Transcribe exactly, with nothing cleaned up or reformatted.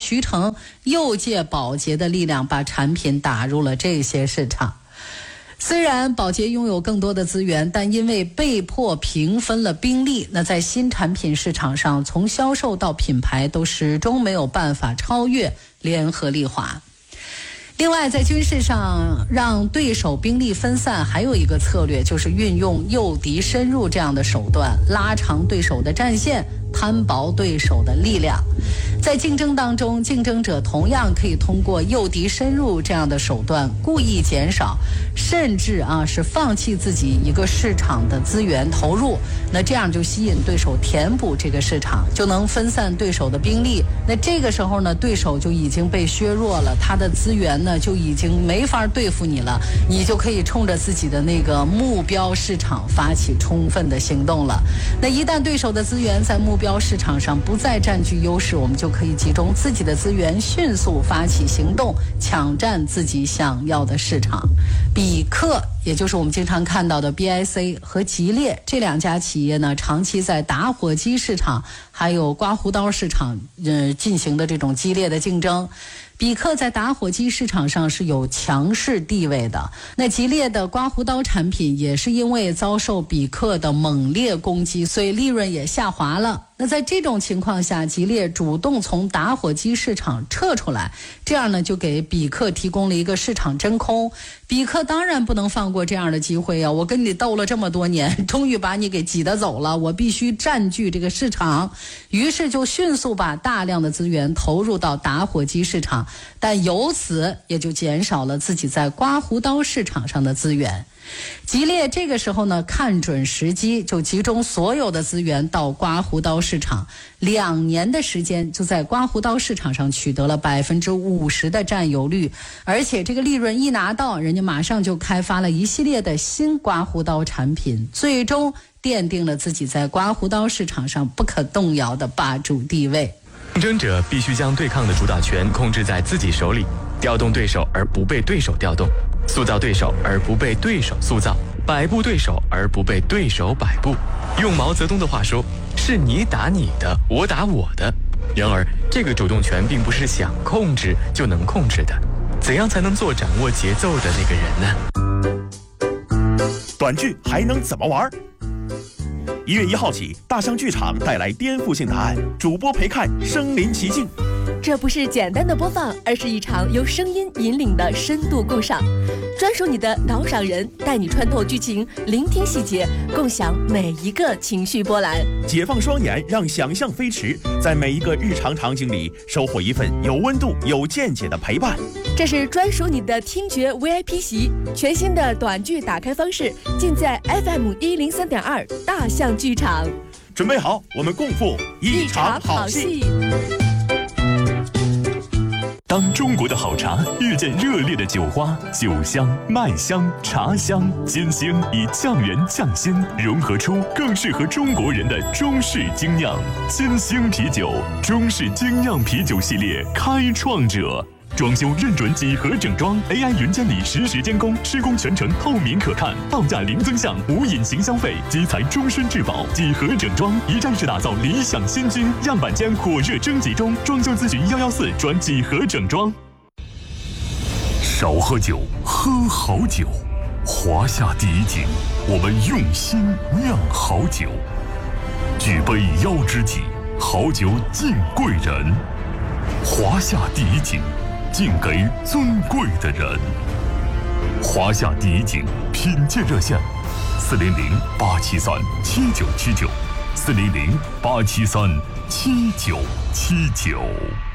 徐成又借宝洁的力量把产品打入了这些市场。虽然宝洁拥有更多的资源，但因为被迫平分了兵力，那在新产品市场上，从销售到品牌都始终没有办法超越联合利华。另外，在军事上让对手兵力分散，还有一个策略就是运用诱敌深入这样的手段，拉长对手的战线，摊薄对手的力量。在竞争当中，竞争者同样可以通过诱敌深入这样的手段，故意减少，甚至啊是放弃自己一个市场的资源投入，那这样就吸引对手填补这个市场，就能分散对手的兵力。那这个时候呢，对手就已经被削弱了，他的资源呢就已经没法对付你了，你就可以冲着自己的那个目标市场发起充分的行动了。那一旦对手的资源在目标市场上不再占据优势，我们就可以集中自己的资源，迅速发起行动，抢占自己想要的市场。比克，也就是我们经常看到的 B I C 和吉列这两家企业呢，长期在打火机市场还有刮胡刀市场呃进行的这种激烈的竞争。比克在打火机市场上是有强势地位的，那吉列的刮胡刀产品也是因为遭受比克的猛烈攻击，所以利润也下滑了。那在这种情况下，吉列主动从打火机市场撤出来，这样呢就给比克提供了一个市场真空。比克当然不能放过这样的机会啊！我跟你斗了这么多年，终于把你给挤得走了，我必须占据这个市场。于是就迅速把大量的资源投入到打火机市场，但由此也就减少了自己在刮胡刀市场上的资源。吉列这个时候呢，看准时机，就集中所有的资源到刮胡刀市场，两年的时间就在刮胡刀市场上取得了百分之五十的占有率，而且这个利润一拿到，人家马上就开发了一系列的新刮胡刀产品，最终奠定了自己在刮胡刀市场上不可动摇的霸主地位。 竞争者必须将对抗的主导权控制在自己手里，调动对手而不被对手调动，塑造对手而不被对手塑造，摆布对手而不被对手摆布。用毛泽东的话说，是你打你的，我打我的。然而，这个主动权并不是想控制就能控制的。怎样才能做掌握节奏的那个人呢？ 短剧还能怎么玩？一月一号起，大象剧场带来颠覆性答案，主播陪看身临其境。 这不是简单的播放，而是一场由声音引领的深度共赏。专属你的导赏人，带你穿透剧情，聆听细节，共享每一个情绪波澜。 解放双眼，让想象飞驰，在每一个日常场景里收获一份有温度、有见解的陪伴。 这是专属你的听觉 V I P 席，全新的短剧打开方式，尽在 F M 一零三点二大象剧场。 准备好，我们共赴一场好戏。 当中国的好茶遇见热烈的酒花，酒香、麦香、茶香、金星以匠人匠心融合出更适合中国人的中式精酿。金星啤酒，中式精酿啤酒系列开创者。装修认准几何整装 ，A I 云监理实时监工，施工全程透明可看，报价零增项，无隐形消费，基材终身质保。几何整装一站式打造理想新居，样板间火热征集中，装修咨询幺幺四转几何整装。少喝酒，喝好酒。华夏第一景，我们用心酿好酒。举杯邀知己，好酒敬贵人。华夏第一景，敬给尊贵的人。华夏第一景品鉴热线：四零零八七三七九七九，四零零八七三七九七九。